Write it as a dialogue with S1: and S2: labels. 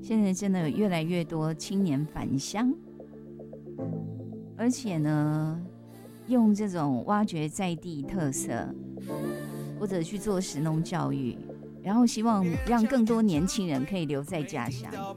S1: 现在真的有越来越多青年返乡，而且呢，用这种挖掘在地特色，或者去做食农教育，然后希望让更多年轻人可以留在家乡。